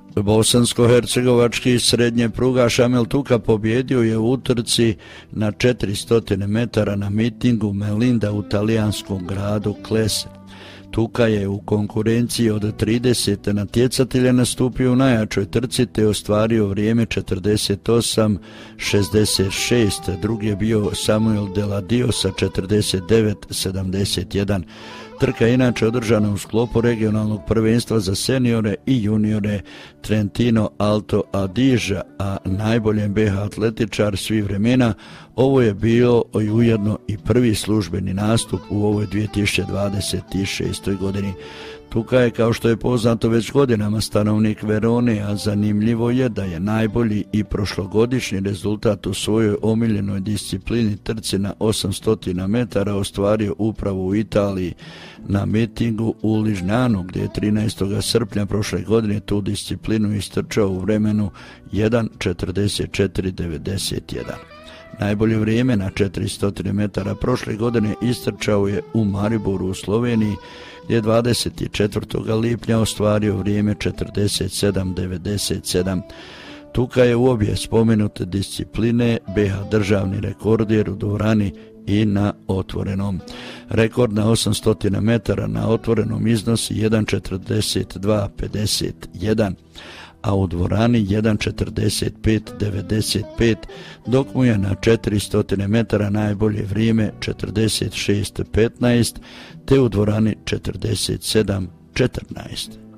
Bosansko-hercegovački srednje prugaš Amel Tuka pobjedio je u utrci na 400 metara na mitingu Melinda u talijanskom gradu Klese. Tuka je u konkurenciji od 30 natjecatelja nastupio u najjačoj trci te ostvario vrijeme 48:66. Drugi je bio Samuel Deladio sa 49:71. Trka je inače održana u sklopu regionalnog prvenstva za seniore i juniore Trentino Alto Adige, a najboljem BH atletičar svih vremena. Ovo je bio ujedno i prvi službeni nastup u ovoj 2026. godini. Tuka je, kao što je poznato, već godinama stanovnik Verone, a zanimljivo je da je najbolji i prošlogodišnji rezultat u svojoj omiljenoj disciplini trci na 800 metara ostvario upravo u Italiji na mitingu u Ližnjanu, gdje je 13. srpnja prošle godine tu disciplinu istrčao u vremenu 1:44:91. Najbolje vrijeme na 400 metara prošle godine istrčao je u Mariboru u Sloveniji, gdje je 24. lipnja ostvario vrijeme 47:97. Tuka je u obje spomenute discipline BH državni rekorder u dvorani i na otvorenom. Rekord na 800 metara na otvorenom iznosi 1:42:51, a u dvorani 1:45:95, dok mu je na 400 metara najbolje vrijeme 46:15, te u dvorani 47:14.